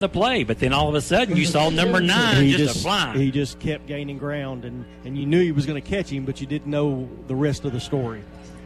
the play, but then all of a sudden you saw number 9 just flying. He just kept gaining ground, and you knew he was going to catch him, but you didn't know the rest of the story.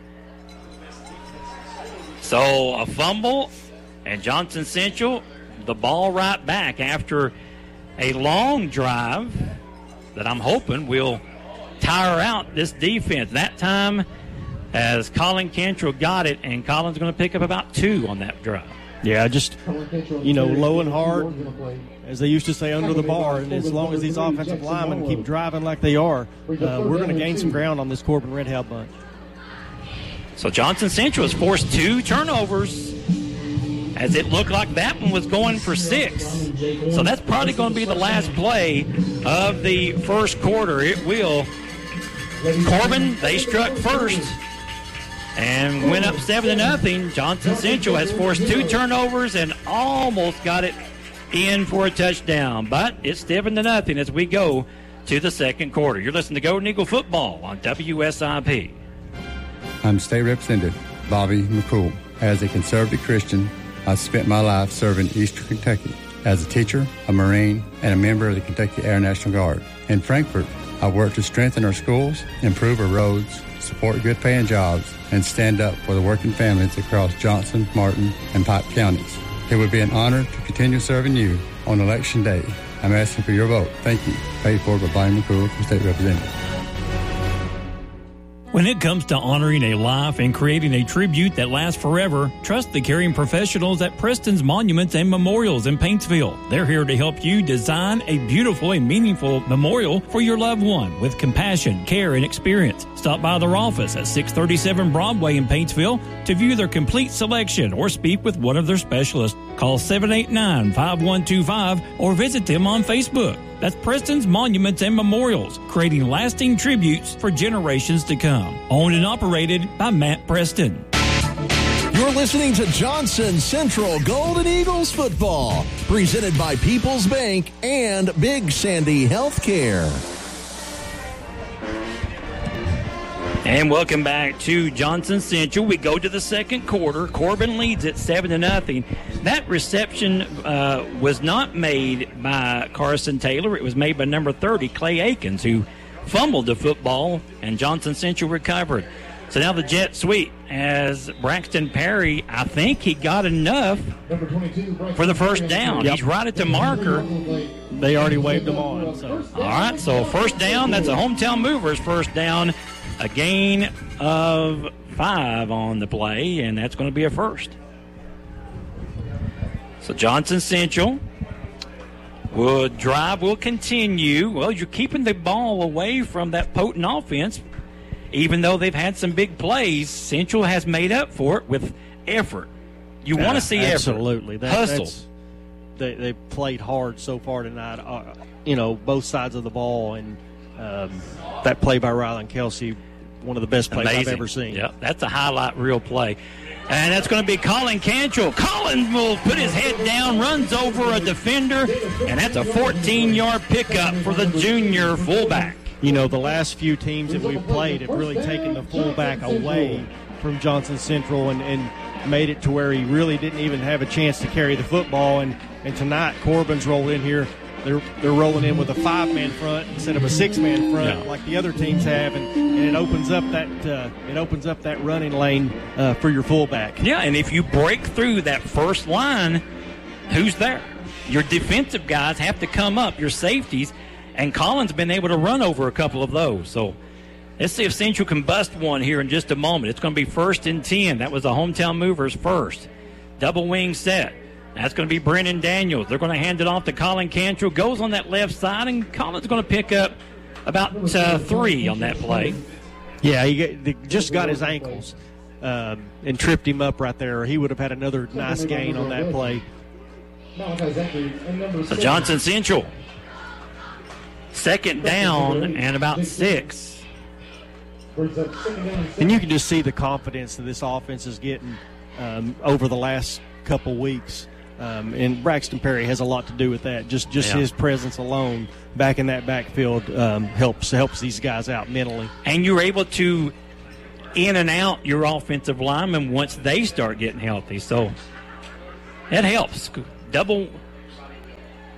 So a fumble, and Johnson Central, the ball right back after a long drive that I'm hoping will tire out this defense. That time as Colin Cantrell got it, and Colin's going to pick up about 2 on that drive. Yeah, just, low and hard, as they used to say, under the bar. And as long as these offensive linemen keep driving like they are, we're going to gain some ground on this Corbin Red Hound bunch. So Johnson Central has forced 2 turnovers, as it looked like that one was going for 6. So that's probably going to be the last play of the first quarter. It will. Corbin, they struck first and went up 7-0. Johnson Central has forced 2 turnovers and almost got it in for a touchdown. But it's 7-0 as we go to the second quarter. You're listening to Golden Eagle Football on WSIP. I'm State Representative Bobby McCool. As a conservative Christian, I've spent my life serving Eastern Kentucky as a teacher, a Marine, and a member of the Kentucky Air National Guard. In Frankfort, I work to strengthen our schools, improve our roads, support good-paying jobs, and stand up for the working families across Johnson, Martin, and Pike counties. It would be an honor to continue serving you on Election Day. I'm asking for your vote. Thank you. Paid for by Bobby McCool, State Representative. When it comes to honoring a life and creating a tribute that lasts forever, trust the caring professionals at Preston's Monuments and Memorials in Paintsville. They're here to help you design a beautiful and meaningful memorial for your loved one with compassion, care, and experience. Stop by their office at 637 Broadway in Paintsville to view their complete selection or speak with one of their specialists. Call 789-5125 or visit them on Facebook. That's Preston's Monuments and Memorials, creating lasting tributes for generations to come. Owned and operated by Matt Preston. You're listening to Johnson Central Golden Eagles football, presented by People's Bank and Big Sandy Healthcare. And welcome back to Johnson Central. We go to the second quarter. Corbin leads at 7-0. That reception was not made by Carson Taylor. It was made by number 30, Clay Akins, who fumbled the football, and Johnson Central recovered. So now the jet sweep as Braxton Perry, I think he got enough for the first down. Yep. He's right at the marker. They already waved him on. So. All right, so first down. That's a Hometown Movers first down. A gain of 5 on the play, and that's going to be a first. So Johnson Central will continue. Well, you're keeping the ball away from that potent offense. Even though they've had some big plays, Central has made up for it with effort. You want to see absolutely. Effort. Hustle. They played hard so far tonight, both sides of the ball, and that play by Rylan Kelsey, one of the best plays I've ever seen. Yeah, that's a highlight reel play. And that's going to be Colin Cantrell. Colin will put his head down, runs over a defender, and that's a 14-yard pickup for the junior fullback. The last few teams that we've played have really taken the fullback away from Johnson Central and made it to where he really didn't even have a chance to carry the football. And tonight, Corbin's rolled in here. They're rolling in with a 5-man front instead of a 6-man front like the other teams have, and it opens up that running lane for your fullback. Yeah, and if you break through that first line, who's there? Your defensive guys have to come up, your safeties, and Colin's been able to run over a couple of those. So let's see if Central can bust one here in just a moment. It's going to be 1st and 10. That was the Hometown Movers first. Double wing set. That's going to be Brennan Daniels. They're going to hand it off to Colin Cantrell. Goes on that left side, and Colin's going to pick up about 3 on that play. Yeah, he just got his ankles and tripped him up right there. He would have had another nice gain on that play. So Johnson Central, second down and about 6. And you can just see the confidence that this offense is getting over the last couple weeks. And Braxton Perry has a lot to do with that. Just his presence alone back in that backfield helps these guys out mentally. And you're able to in and out your offensive linemen once they start getting healthy. So that helps. Double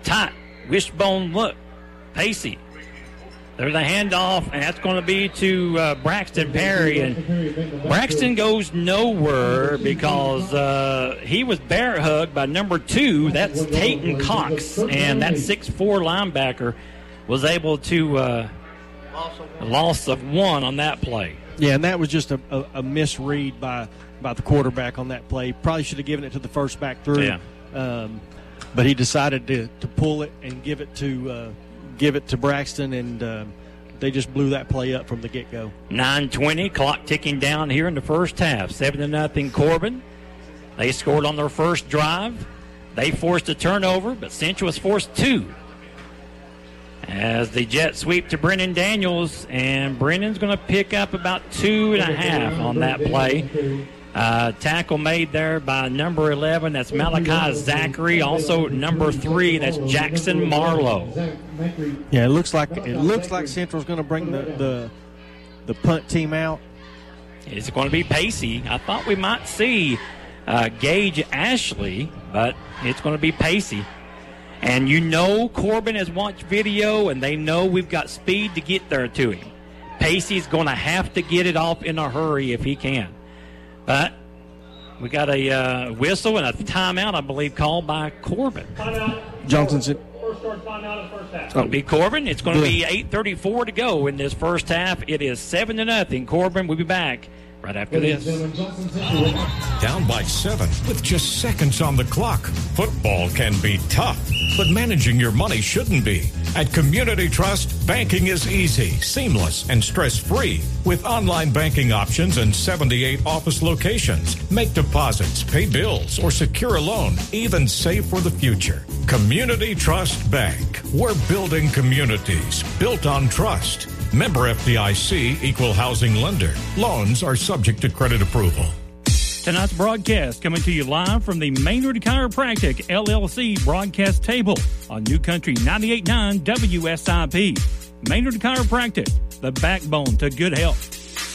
tight, wishbone look. Pacey. There's a handoff, and that's going to be to Braxton Perry. And Braxton goes nowhere because he was bear hugged by number 2. That's Tayton Cox. And that 6'4 linebacker was able to a loss of 1 on that play. Yeah, and that was just a misread by the quarterback on that play. Probably should have given it to the first back through. Yeah. But he decided to pull it and give it to Braxton, and they just blew that play up from the get-go. 9:20, clock ticking down here in the first half. 7-0 Corbin. They scored on their first drive. They forced a turnover, but Central was forced 2. As the jet sweep to Brennan Daniels, and Brennan's going to pick up about 2.5 on that play. Tackle made there by number 11. That's Malachi Zachary. Also number 3. That's Jackson Marlowe. Yeah, it looks like Central's going to bring the punt team out. It's going to be Pacey. I thought we might see Gage Ashley, but it's going to be Pacey. And you know Corbin has watched video, and they know we've got speed to get there to him. Pacey's going to have to get it off in a hurry if he can. But we got a whistle and a timeout, I believe, called by Corbin. Johnson's it. First start timeout in the first half. It's going to be Corbin. It's going to be 8:34 to go in this first half. It is 7-0. Corbin will be back right after this. Down by 7 with just seconds on the clock. Football can be tough, but managing your money shouldn't be. At Community Trust, banking is easy, seamless, and stress-free. With online banking options and 78 office locations. Make deposits, pay bills, or secure a loan, even save for the future. Community Trust Bank. We're building communities built on trust. Member FDIC, Equal Housing Lender. Loans are subject to credit approval. Tonight's broadcast coming to you live from the Maynard Chiropractic LLC broadcast table on New Country 98.9 WSIP. Maynard Chiropractic, the backbone to good health.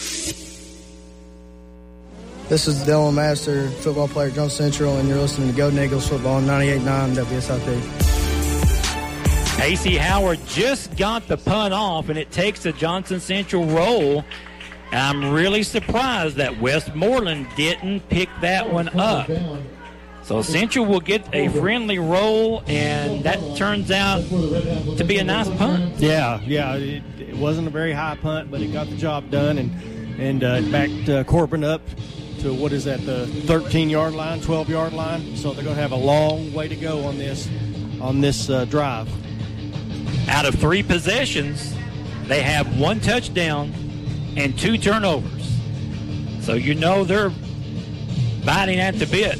This is Dylan Master, football player at Johnson Central, and you're listening to Golden Eagles football on 98.9 WSIP. Pacey Howard just got the punt off, and it takes a Johnson Central roll. I'm really surprised that Westmoreland didn't pick that one up. So Central will get a friendly roll, and that turns out to be a nice punt. Yeah. It wasn't a very high punt, but it got the job done, and backed Corbin up to, what is that, the 13-yard line, 12-yard line. So they're going to have a long way to go on this drive. Out of 3 possessions, they have 1 touchdown and 2 turnovers. So you know they're biting at the bit.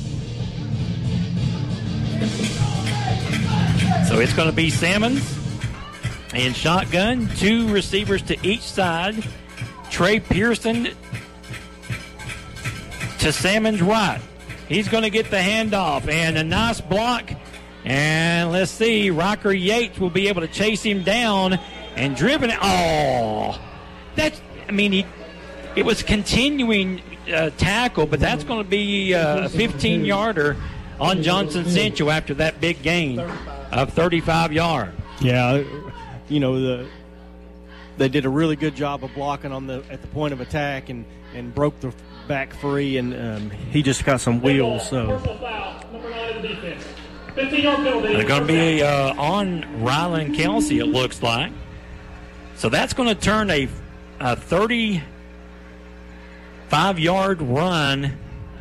So it's going to be Salmons and shotgun, 2 receivers to each side. Trey Pearson to Salmon's right. He's going to get the handoff, and a nice block. And let's see, Rocker Yates will be able to chase him down and driven it. Oh, it was continuing tackle, but that's going to be a 15-yarder on Johnson Central after that big gain of 35 yards. Yeah, they did a really good job of blocking at the point of attack and broke the back free, and he just got some wheels. So Number 9 in the defense. 15-yard penalty. They're going to be on Rylan Kelsey, it looks like. So that's going to turn a 35-yard run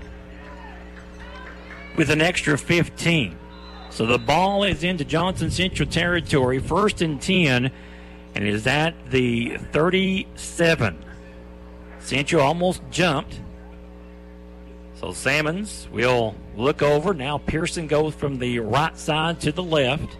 with an extra 15. So the ball is into Johnson Central territory, 1st and 10, and is at the 37. Central almost jumped. So Salmons will look over. Now Pearson goes from the right side to the left.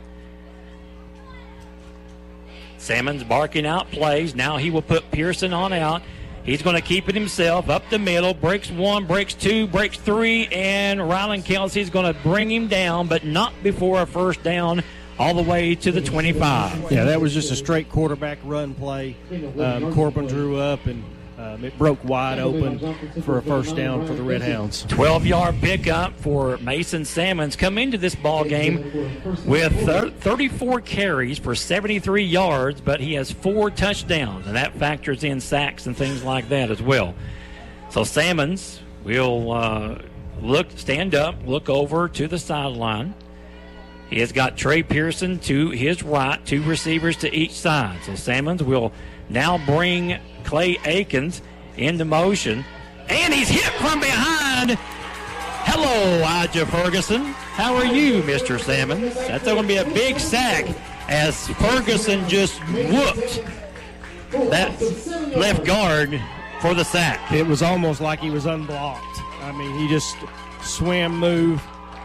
Salmons barking out plays. Now he will put Pearson on out. He's going to keep it himself up the middle. Breaks 1, breaks 2, breaks 3, and Rylan Kelsey's going to bring him down, but not before a first down all the way to the 25. Yeah, that was just a straight quarterback run play. Corbin drew up, and it broke wide open for a first down for the Red Hounds. 12-yard pickup for Mason Salmons. Come into this ball game with 34 carries for 73 yards, but he has 4 touchdowns, and that factors in sacks and things like that as well. So Salmons will stand up, look over to the sideline. He has got Trey Pearson to his right, 2 receivers to each side. So Salmons will now bring Clay Akins into motion, and he's hit from behind. Hello, Elijah Ferguson. How are you, Mr. Salmons? That's going to be a big sack as Ferguson just whooped that left guard for the sack. It was almost like he was unblocked. I mean, he just swim moved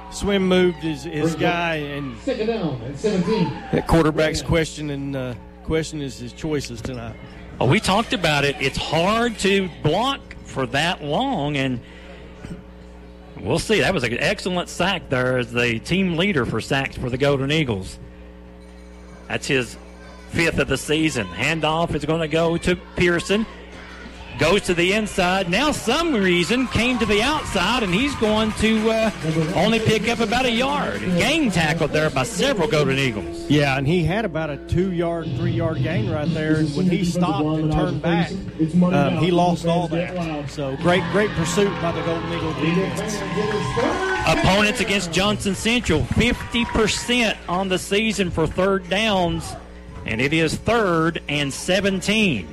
his guy, and second down and 17. That quarterback's question is his choices tonight. Oh, we talked about it. It's hard to block for that long, and we'll see. That was an excellent sack there as the team leader for sacks for the Golden Eagles. That's his 5th of the season. Handoff is going to go to Pearson. Goes to the inside. Now some reason came to the outside, and he's going to only pick up about a yard. Gang tackled there by several Golden Eagles. Yeah, and he had about a 3-yard gain right there. And when he stopped and turned back, he lost all that. So great pursuit by the Golden Eagle defense. Opponents against Johnson Central, 50% on the season for third downs, and it is 3rd and 17.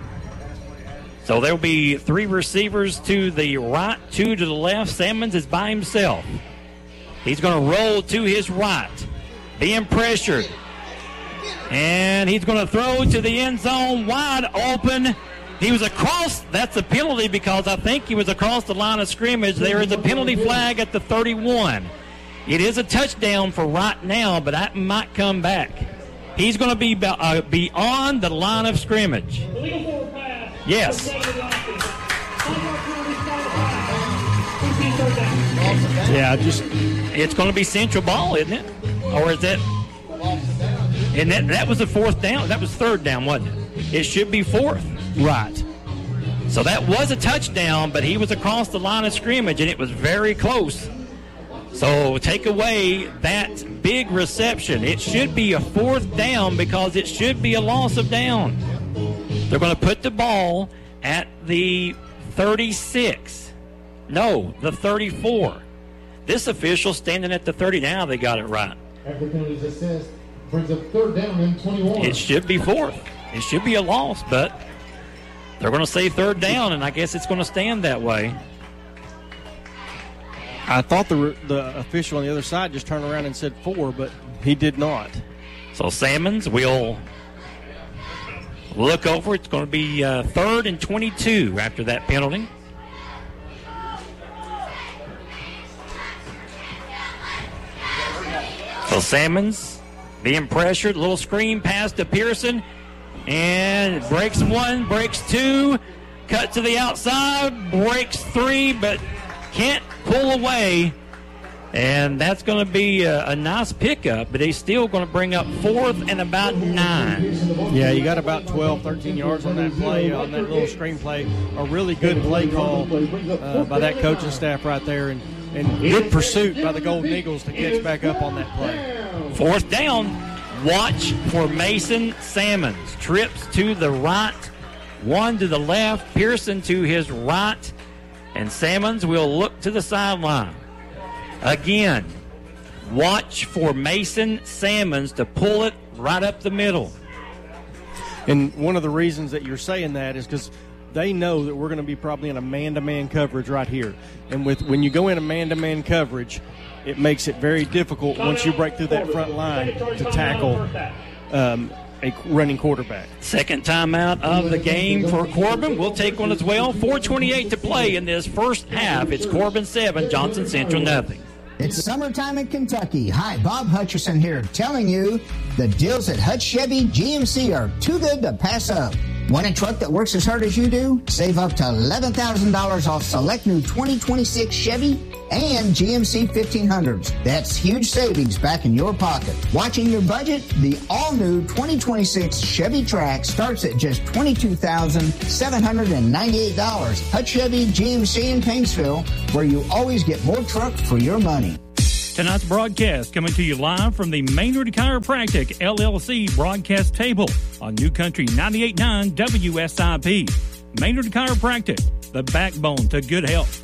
So there'll be 3 receivers to the right, 2 to the left. Salmons is by himself. He's going to roll to his right, being pressured. And he's going to throw to the end zone, wide open. He was across. That's a penalty because I think he was across the line of scrimmage. There is a penalty flag at the 31. It is a touchdown for right now, but that might come back. He's going to be beyond the line of scrimmage. Yes. Yeah, it's going to be Central ball, isn't it? Or is it? And that was the 4th down. That was 3rd down, wasn't it? It should be 4th. Right. So that was a touchdown, but he was across the line of scrimmage, and it was very close. So take away that big reception. It should be a 4th down because it should be a loss of down. They're going to put the ball at the 36. No, the 34. This official standing at the 30. Now they got it right. After penalties assist, brings up 3rd down and 21. It should be 4th. It should be a loss, but they're going to say 3rd down, and I guess it's going to stand that way. I thought the official on the other side just turned around and said 4, but he did not. So Salmons will look over. It's going to be 3rd and 22 after that penalty. So Salmons being pressured. Little screen pass to Pearson. And breaks 1, breaks 2. Cut to the outside. Breaks 3, but can't pull away. And that's going to be a nice pickup, but he's still going to bring up 4th and about 9. Yeah, you got about 12, 13 yards on that play, on that little screen play. A really good play call by that coaching staff right there, and good pursuit by the Golden Eagles to catch back up on that play. 4th down. Watch for Mason Salmons. Trips to the right, 1 to the left, Pearson to his right, and Salmons will look to the sideline. Again, watch for Mason Salmons to pull it right up the middle. And one of the reasons that you're saying that is because they know that we're going to be probably in a man-to-man coverage right here. And when you go in a man-to-man coverage, it makes it very difficult once you break through that front line to tackle a running quarterback. Second timeout of the game for Corbin. We'll take one as well. 4:28 to play in this first half. It's Corbin 7, Johnson Central nothing. It's summertime in Kentucky. Hi, Bob Hutcherson here, telling you the deals at Hutch Chevy GMC are too good to pass up. Want a truck that works as hard as you do? Save up to $11,000 off select new 2026 Chevy and GMC 1500s. That's huge savings back in your pocket. Watching your budget? The all-new 2026 Chevy Trax starts at just $22,798. Hutch Chevy GMC in Paintsville, where you always get more truck for your money. Tonight's broadcast coming to you live from the Maynard Chiropractic LLC broadcast table on New Country 98.9 WSIP. Maynard Chiropractic, the backbone to good health.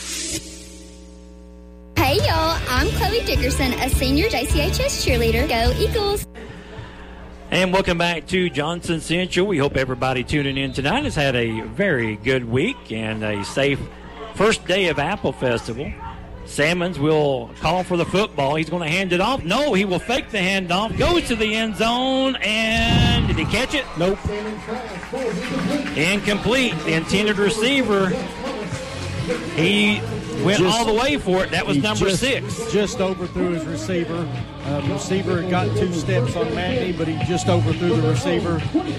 Hey, y'all. I'm Chloe Dickerson, a senior JCHS cheerleader. Go Eagles. And welcome back to Johnson Central. We hope everybody tuning in tonight has had a very good week and a safe first day of Apple Festival. Salmons will call for the football. He's going to hand it off. No, he will fake the handoff. Goes to the end zone, and did he catch it? Nope. Incomplete. The intended receiver, he went all the way for it. That was number 6. Just overthrew his receiver. The receiver got 2 steps on Magny, but he just overthrew the receiver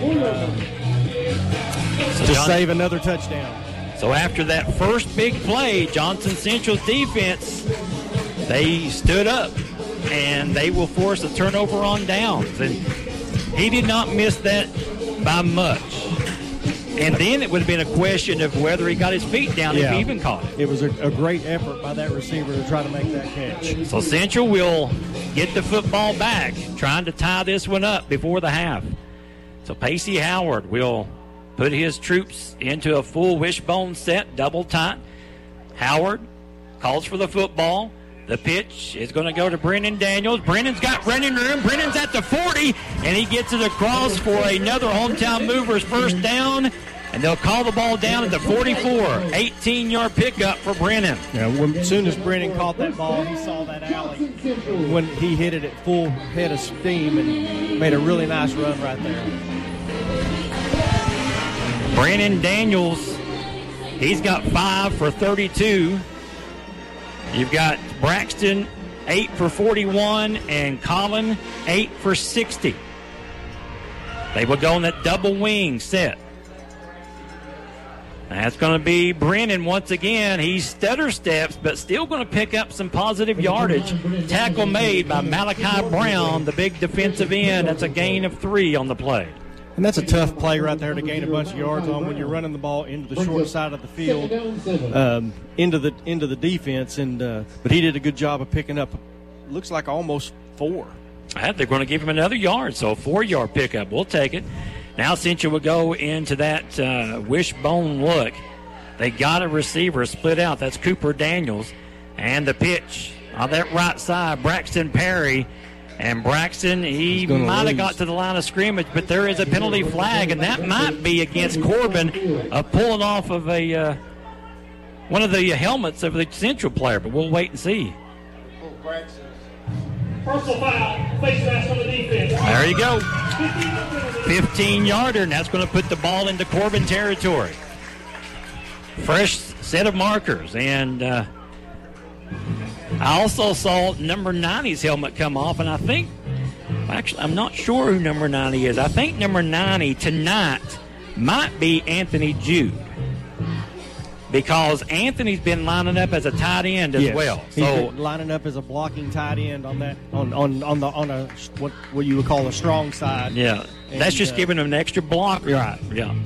to save another touchdown. So after that first big play, Johnson Central's defense, they stood up, and they will force a turnover on downs. And he did not miss that by much. And then it would have been a question of whether he got his feet down if he even caught it. It was a great effort by that receiver to try to make that catch. So Central will get the football back, trying to tie this one up before the half. So Pacey Howard will put his troops into a full wishbone set, double tight. Howard calls for the football. The pitch is going to go to Brennan Daniels. Brennan's got running room. Brennan's at the 40, and he gets it across for another hometown mover's first down, and they'll call the ball down at the 44. 18-yard pickup for Brennan. Yeah, as soon as Brennan caught that ball, he saw that alley when he hit it at full head of steam and made a really nice run right there. Brandon Daniels, he's got 5 for 32. You've got Braxton, 8 for 41, and Colin, 8 for 60. They will go on that double wing set. That's going to be Brennan once again. He stutter steps, but still going to pick up some positive yardage. Tackle made by Malachi Brown, the big defensive end. That's a gain of 3 on the play. And that's a tough play right there to gain a bunch of yards on when you're running the ball into the short side of the field, into the defense. And but he did a good job of picking up, looks like almost 4. They're going to give him another yard, so a 4-yard pickup. We'll take it. Now Central will go into that wishbone look. They got a receiver split out. That's Cooper Daniels. And the pitch on that right side, Braxton Perry. And Braxton, he might have got to the line of scrimmage, but there is a penalty flag, and that might be against Corbin pulling off of one of the helmets of the Central player, but we'll wait and see. Personal foul, face mask on the defense. There you go. 15-yarder, and that's going to put the ball into Corbin territory. Fresh set of markers, and I also saw number 90's helmet come off, and I think, actually, I'm not sure who number 90 is. I think number 90 tonight might be Anthony Jude, because Anthony's been lining up as a tight end as well. He's been lining up as a blocking tight end on that on a what you would call a strong side. Yeah, and that's just giving him an extra block. Right. Yeah.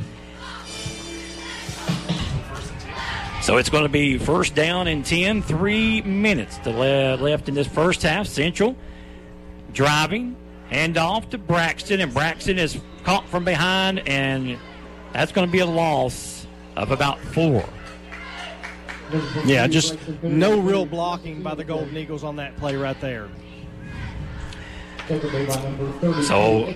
So it's going to be first down and 10, 3 minutes left in this first half. Central driving, hand off to Braxton, and Braxton is caught from behind, and that's going to be a loss of about 4. Yeah, just no real blocking by the Golden Eagles on that play right there. So,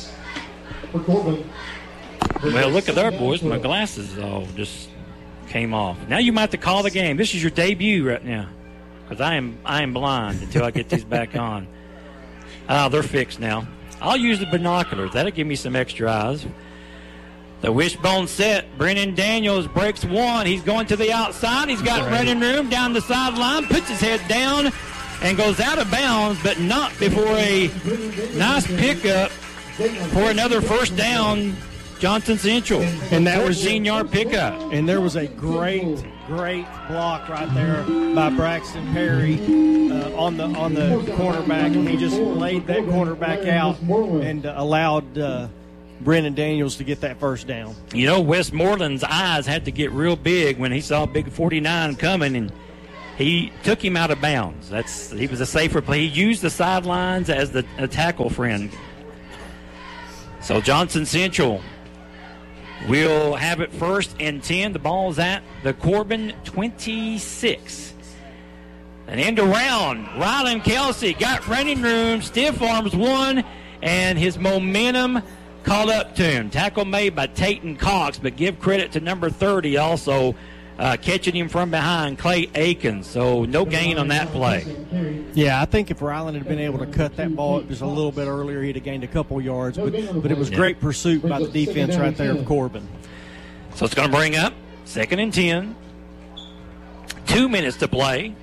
well, look at there, boys. My glasses all just came off. Now you might have to call the game. This is your debut right now, because I am blind until I get these back on. They're fixed now. I'll use the binoculars. That'll give me some extra eyes. The wishbone set. Brennan Daniels breaks 1. He's going to the outside. He's got running room down the sideline, puts his head down, and goes out of bounds, but not before a nice pickup for another first down Johnson Central. And that was 14-yard pickup. And there was a great block right there by Braxton Perry on the cornerback, and he just laid that cornerback out and allowed Brennan Daniels to get that first down. You know, Westmoreland's eyes had to get real big when he saw Big 49 coming, and he took him out of bounds. He was a safer play. He used the sidelines as a tackle friend. So Johnson Central will have it 1st and 10. The ball's at the Corbin 26. An end around. Rylan Kelsey got running room. Stiff arms one, and his momentum called up to him. Tackle made by Tayton Cox, but give credit to number 30 also catching him from behind, Clay Aikens. So no gain on that play. Yeah, I think if Ryland had been able to cut that ball just a little bit earlier, he'd have gained a couple yards. But it was great pursuit by the defense right there of Corbin. So it's going to bring up 2nd and 10. 2 minutes to play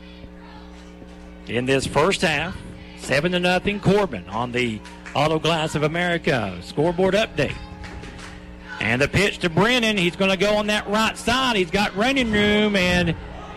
in this first half. 7-0 Corbin on the Auto Glass of America scoreboard update. And the pitch to Brennan. He's going to go on that right side. He's got running room, and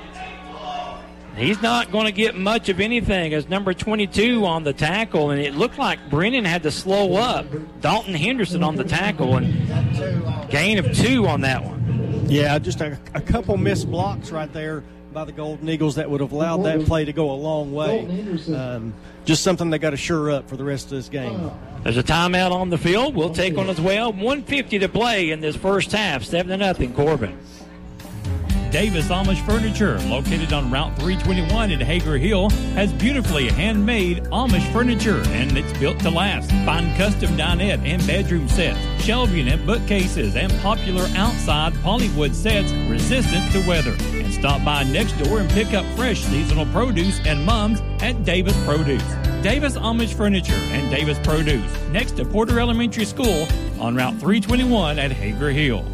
he's not going to get much of anything as number 22 on the tackle. And it looked like Brennan had to slow up. Dalton Henderson on the tackle, and gain of 2 on that one. Yeah, just a couple missed blocks right there by the Golden Eagles that would have allowed that play to go a long way. Just something they got to shore up for the rest of this game. There's a timeout on the field. We'll take one as well. 1:50 to play in this first half. 7-0 Corbin. Davis Amish Furniture, located on Route 321 in Hager Hill, has beautifully handmade Amish furniture, and it's built to last. Find custom dinette and bedroom sets, shelving and bookcases, and popular outside polywood sets resistant to weather. And stop by next door and pick up fresh seasonal produce and mums at Davis Produce. Davis Amish Furniture and Davis Produce, next to Porter Elementary School on Route 321 at Hager Hill.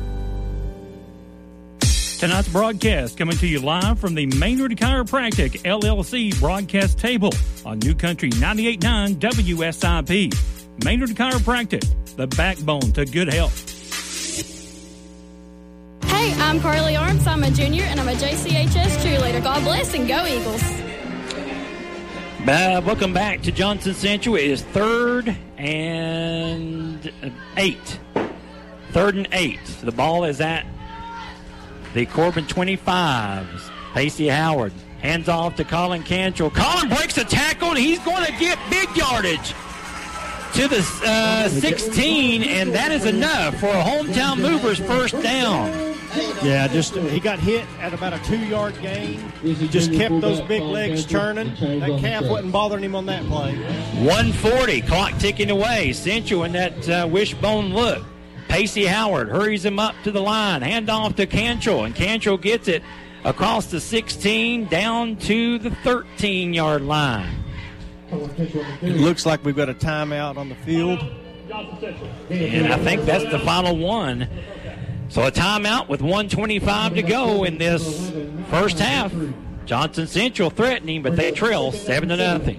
Tonight's broadcast coming to you live from the Maynard Chiropractic LLC broadcast table on New Country 98.9 WSIP. Maynard Chiropractic, the backbone to good health. Hey, I'm Carly Arms. I'm a junior, and I'm a JCHS cheerleader. God bless and go Eagles. Welcome back to Johnson Central. It is 3rd and 8. 3rd and 8. The ball is at the Corbin 25s. Pacey Howard hands off to Colin Cantrell. Colin breaks a tackle, and he's going to get big yardage to the 16, and that is enough for a hometown mover's first down. Yeah, he got hit at about a 2-yard gain. He just kept those big legs churning. That calf wasn't bothering him on that play. 1:40, clock ticking away. Central in that wishbone look. Pacey Howard hurries him up to the line. Hand off to Cantrell, and Cantrell gets it across the 16 down to the 13-yard line. It looks like we've got a timeout on the field. And I think that's the final one. So a timeout with 1:25 to go in this first half. Johnson Central threatening, but they trail 7-0.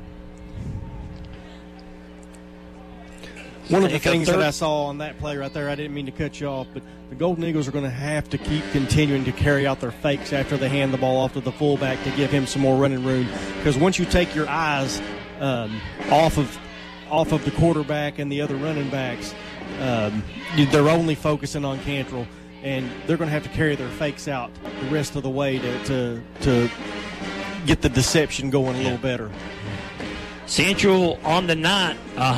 One of the things that I saw on that play right there, I didn't mean to cut you off, but the Golden Eagles are going to have to keep continuing to carry out their fakes after they hand the ball off to the fullback to give him some more running room. Because once you take your eyes off of the quarterback and the other running backs, they're only focusing on Cantrell, and they're going to have to carry their fakes out the rest of the way to get the deception going a little better. Central on the night,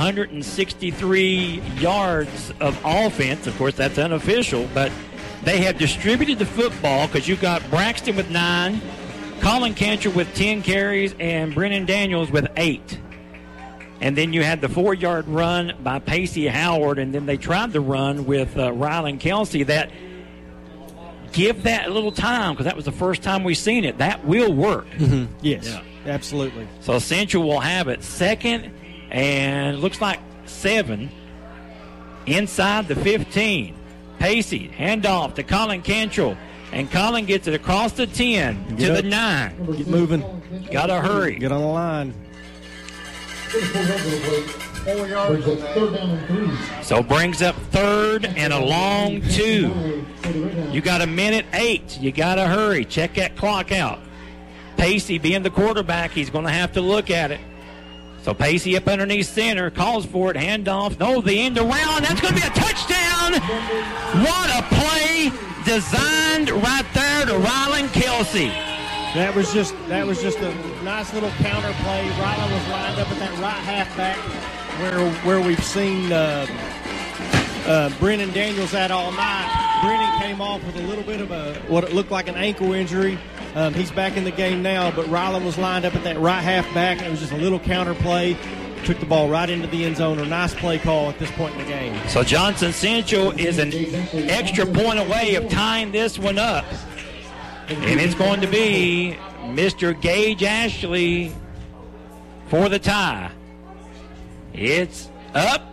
163 yards of offense. Of course, that's unofficial, but they have distributed the football because you've got Braxton with 9, Colin Cantrell with 10 carries, and Brennan Daniels with 8. And then you had the 4-yard run by Pacey Howard, and then they tried to run with Rylan Kelsey. That give that a little time because that was the first time we've seen it. That will work. Mm-hmm. Yes. Yeah. Absolutely. So Central will have it 2nd and looks like 7 inside the 15. Pacey, handoff to Colin Cantrell, and Colin gets it across the 10 to the 9. Get moving. Got to hurry. Get on the line. 4 yards. Third down and 3. So brings up 3rd and a long 2. You got 1:08. You got to hurry. Check that clock out. Pacey being the quarterback, he's going to have to look at it. So Pacey up underneath center, calls for it, handoff. No, the end around. That's going to be a touchdown. What a play designed right there to Ryland Kelsey. That was just a nice little counter play. Ryland was lined up at that right halfback where we've seen Brennan Daniels at all night. Brennan came off with a little bit of what it looked like an ankle injury. He's back in the game now, but Ryland was lined up at that right halfback, and it was just a little counter play. Took the ball right into the end zone. A nice play call at this point in the game. So Johnson Central is an extra point away of tying this one up. And it's going to be Mr. Gage Ashley for the tie. It's up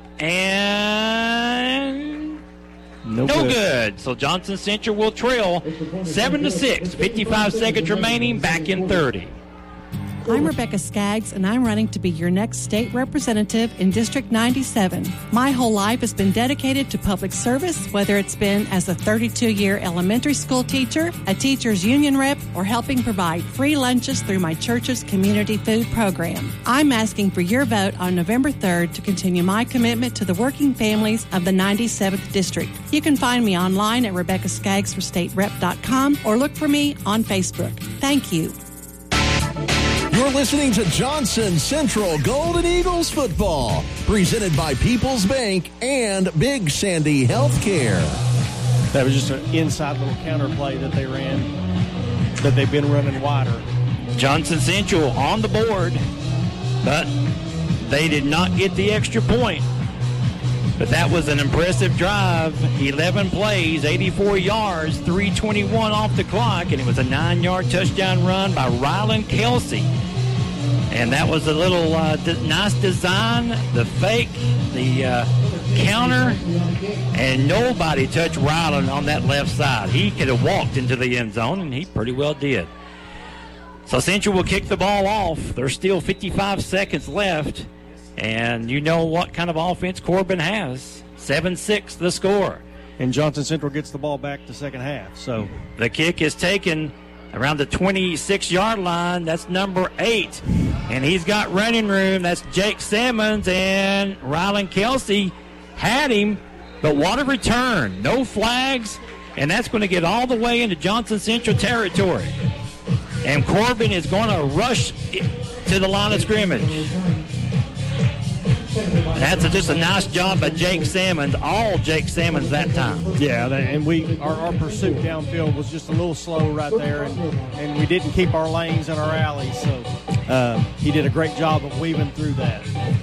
and no good. So Johnson Central will trail 7-6. 55 seconds remaining. Back in 30. I'm Rebecca Skaggs, and I'm running to be your next state representative in District 97. My whole life has been dedicated to public service, whether it's been as a 32-year elementary school teacher, a teacher's union rep, or helping provide free lunches through my church's community food program. I'm asking for your vote on November 3rd to continue my commitment to the working families of the 97th District. You can find me online at RebeccaSkaggsForStateRep.com or look for me on Facebook. Thank you. You're listening to Johnson Central Golden Eagles football, presented by People's Bank and Big Sandy Healthcare. That was just an inside little counter play that they ran, that they've been running wider. Johnson Central on the board, but they did not get the extra point. But that was an impressive drive. 11 plays, 84 yards, 3:21 off the clock, and it was a 9-yard touchdown run by Ryland Kelsey. And that was a little nice design, the fake, the counter, and nobody touched Ryland on that left side. He could have walked into the end zone, and he pretty well did. So Central will kick the ball off. There's still 55 seconds left. And you know what kind of offense Corbin has. 7-6 the score. And Johnson Central gets the ball back the second half. So the kick is taken around the 26-yard line. That's number 8. And he's got running room. That's Jake Simmons. And Ryland Kelsey had him. But what a return. No flags. And that's going to get all the way into Johnson Central territory. And Corbin is going to rush to the line of scrimmage. That's just a nice job by Jake Simmons. All Jake Simmons that time. Yeah, and our pursuit downfield was just a little slow right there, and we didn't keep our lanes and our alleys. So he did a great job of weaving through that.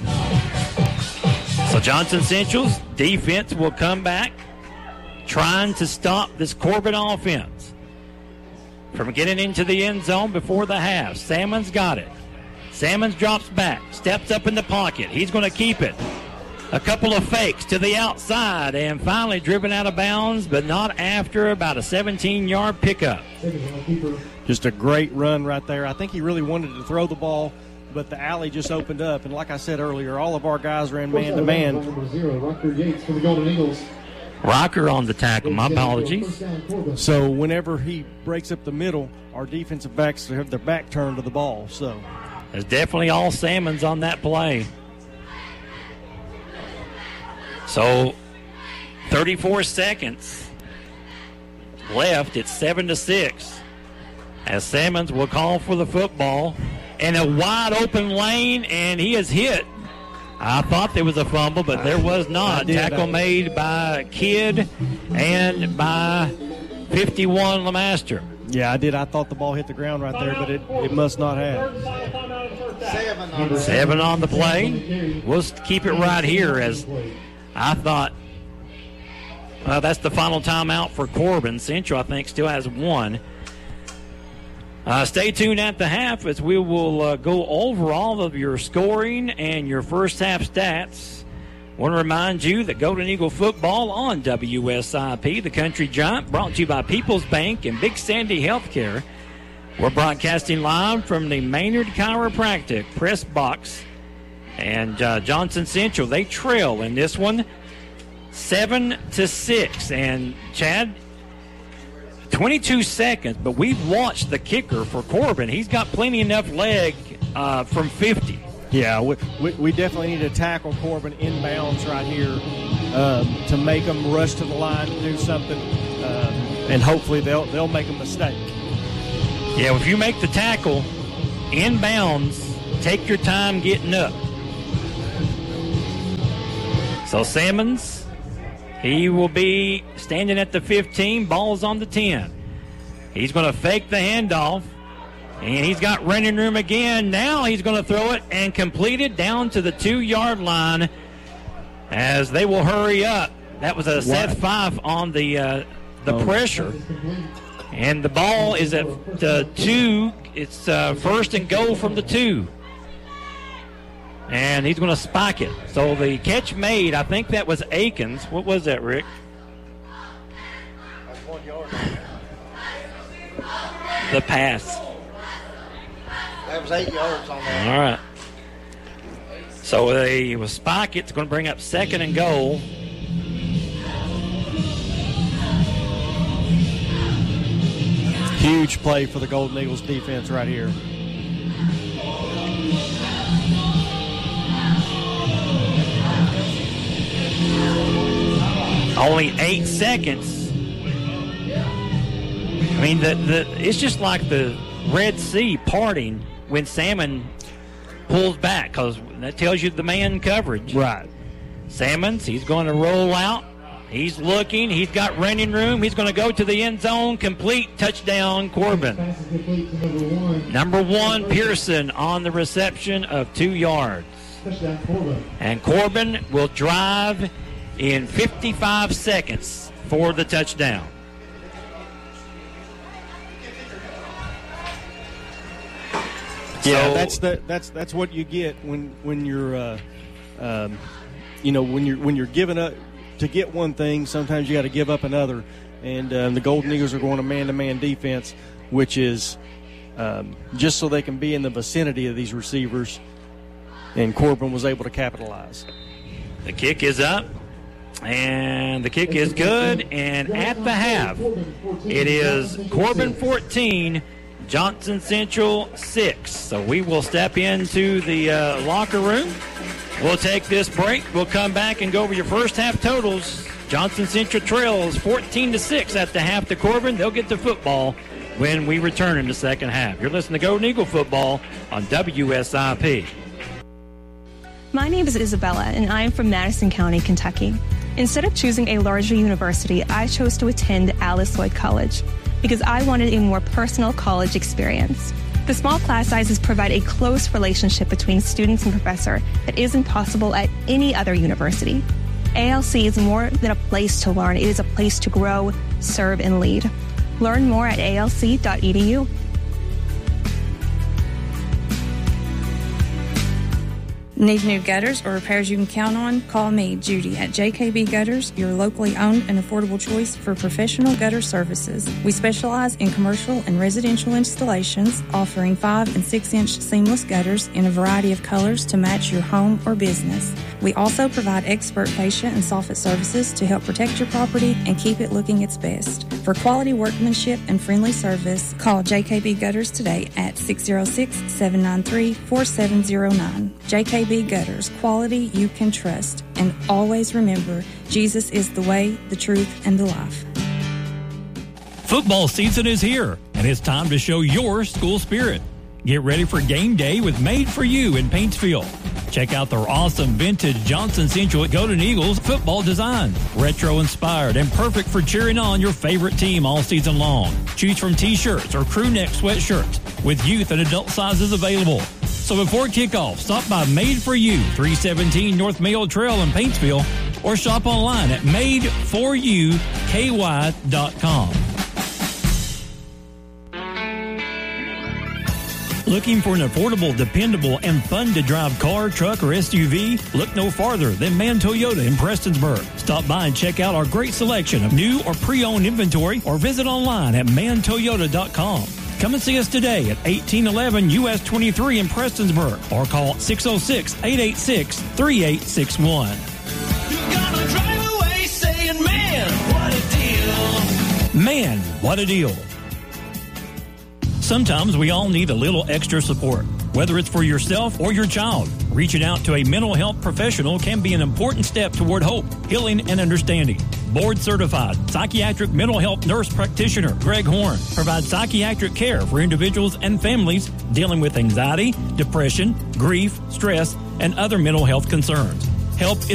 So Johnson Central's defense will come back, trying to stop this Corbin offense from getting into the end zone before the half. Simmons got it. Simmons drops back, steps up in the pocket. He's going to keep it. A couple of fakes to the outside, and finally driven out of bounds, but not after about a 17-yard pickup. Just a great run right there. I think he really wanted to throw the ball, but the alley just opened up. And like I said earlier, all of our guys ran man-to-man. Rocker Yates for the Golden Eagles. Rocker on the tackle. My apologies. So whenever he breaks up the middle, our defensive backs have their back turned to the ball. So there's definitely all Simmons on that play. So 34 seconds left. It's 7-6. As Simmons will call for the football. And a wide open lane, and he is hit. I thought there was a fumble, but there was not. Tackle made by Kidd and by 51 Lemaster. Yeah, I did. I thought the ball hit the ground right there, but it must not have. 7 on the play. We'll keep it right here, as I thought. That's the final timeout for Corbin. Central, I think, still has 1. Stay tuned at the half as we will go over all of your scoring and your first half stats. Want to remind you that Golden Eagle football on WSIP, the Country Giant, brought to you by People's Bank and Big Sandy Healthcare. We're broadcasting live from the Maynard Chiropractic press box And Johnson Central, they trail in this one 7-6. And Chad, 22 seconds, but we've watched the kicker for Corbin. He's got plenty enough leg from 50. Yeah, we definitely need to tackle Corbin inbounds right here to make them rush to the line to do something, and hopefully they'll make a mistake. Yeah, if you make the tackle inbounds, take your time getting up. So Sammons, he will be standing at the 15, ball's on the 10. He's going to fake the handoff, and he's got running room again. Now he's going to throw it and complete it down to the 2-yard line as they will hurry up. That was a Seth Fife on the pressure. And the ball is at the 2. It's first and goal from the 2. And he's going to spike it. So the catch made, I think that was Akins. What was that, Rick? That's 1 yard. The pass. That was 8 yards on that. All right. So they will spike it. It's going to bring up second and goal. Huge play for the Golden Eagles defense right here. Only 8 seconds. I mean, it's just like the Red Sea parting when Salmon pulls back, because that tells you the man coverage. Right. Salmons, he's going to roll out. He's looking. He's got running room. He's going to go to the end zone. Complete. Touchdown, Corbin. Number 1, Pearson on the reception of 2 yards. And Corbin will drive in 55 seconds for the touchdown. Yeah, that's what you get when you're when you're giving up to get one thing. Sometimes you got to give up another, and the Golden Eagles are going to man-to-man defense, which is just so they can be in the vicinity of these receivers. And Corbin was able to capitalize. The kick is up, and the kick is good. And at the half, it is Corbin 14. Johnson Central 6. So we will step into the locker room. We'll take this break. We'll come back and go over your first half totals. Johnson Central trails 14-6 at the half to Corbin. They'll get the football when we return in the second half. You're listening to Golden Eagle Football on WSIP. My name is Isabella, and I am from Madison County, Kentucky. Instead of choosing a larger university, I chose to attend Alice Lloyd College because I wanted a more personal college experience. The small class sizes provide a close relationship between students and professor that isn't possible at any other university. ALC is more than a place to learn. It is a place to grow, serve, and lead. Learn more at alc.edu. Need new gutters or repairs you can count on? Call me, Judy, at JKB Gutters, your locally owned and affordable choice for professional gutter services. We specialize in commercial and residential installations, offering 5- and 6-inch seamless gutters in a variety of colors to match your home or business. We also provide expert patient and soffit services to help protect your property and keep it looking its best. For quality workmanship and friendly service, call JKB Gutters today at 606-793-4709. JKB Gutters, quality you can trust. And always remember, Jesus is the way, the truth, and the life. Football season is here, and it's time to show your school spirit. Get ready for game day with Made For You in Paintsville. Check out their awesome vintage Johnson Central Golden Eagles football design. Retro-inspired and perfect for cheering on your favorite team all season long. Choose from T-shirts or crew neck sweatshirts with youth and adult sizes available. So before kickoff, stop by Made For You, 317 North Mayo Trail in Paintsville, or shop online at madeforyouky.com. Looking for an affordable, dependable, and fun-to-drive car, truck, or SUV? Look no farther than Mann Toyota in Prestonsburg. Stop by and check out our great selection of new or pre-owned inventory, or visit online at manntoyota.com. Come and see us today at 1811 US 23 in Prestonsburg or call 606-886-3861. You're gonna drive away saying, man, what a deal. Man, what a deal. Sometimes we all need a little extra support, whether it's for yourself or your child. Reaching out to a mental health professional can be an important step toward hope, healing, and understanding. Board-certified psychiatric mental health nurse practitioner Greg Horn provides psychiatric care for individuals and families dealing with anxiety, depression, grief, stress, and other mental health concerns. Help